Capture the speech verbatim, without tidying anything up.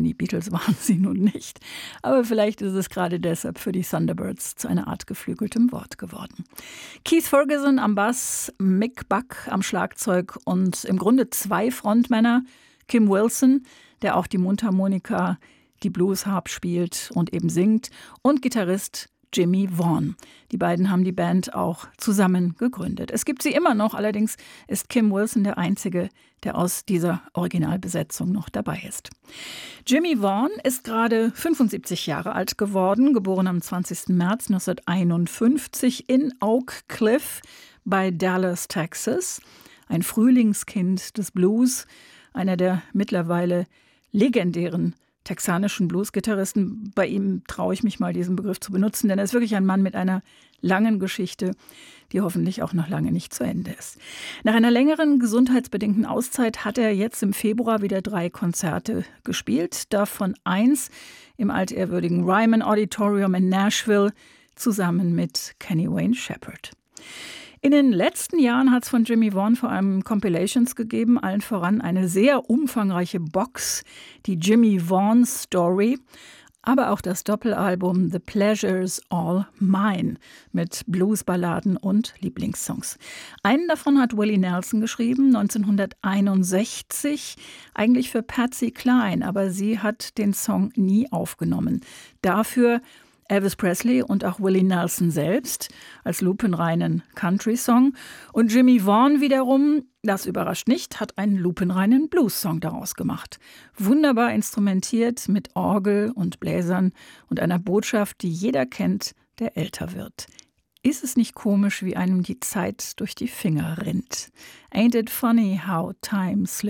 die Beatles waren sie nun nicht. Aber vielleicht ist es gerade deshalb für die Thunderbirds zu einer Art geflügeltem Wort geworden. Keith Ferguson am Bass, Mick Buck am Schlagzeug und im Grunde zwei Frontmänner, Kim Wilson, der auch die Mundharmonika, die Bluesharp spielt und eben singt, und Gitarrist Jimmy Vaughan. Die beiden haben die Band auch zusammen gegründet. Es gibt sie immer noch, allerdings ist Kim Wilson der Einzige, der aus dieser Originalbesetzung noch dabei ist. Jimmy Vaughan ist gerade fünfundsiebzig Jahre alt geworden, geboren am zwanzigsten März neunzehnhunderteinundfünfzig in Oak Cliff bei Dallas, Texas. Ein Frühlingskind des Blues, einer der mittlerweile legendären texanischen Blues-Gitarristen. Bei ihm traue ich mich mal, diesen Begriff zu benutzen, denn er ist wirklich ein Mann mit einer langen Geschichte, die hoffentlich auch noch lange nicht zu Ende ist. Nach einer längeren gesundheitsbedingten Auszeit hat er jetzt im Februar wieder drei Konzerte gespielt, davon eins im altehrwürdigen Ryman Auditorium in Nashville zusammen mit Kenny Wayne Shepherd. In den letzten Jahren hat es von Jimmy Vaughan vor allem Compilations gegeben, allen voran eine sehr umfangreiche Box, die Jimmy Vaughan Story, aber auch das Doppelalbum The Pleasure's All Mine mit Bluesballaden und Lieblingssongs. Einen davon hat Willie Nelson geschrieben, neunzehnhunderteinundsechzig, eigentlich für Patsy Cline, aber sie hat den Song nie aufgenommen. Dafür Elvis Presley und auch Willie Nelson selbst als lupenreinen Country-Song. Und Jimmy Vaughan wiederum, das überrascht nicht, hat einen lupenreinen Blues-Song daraus gemacht. Wunderbar instrumentiert mit Orgel und Bläsern und einer Botschaft, die jeder kennt, der älter wird. Ist es nicht komisch, wie einem die Zeit durch die Finger rinnt? Ain't it funny how time slips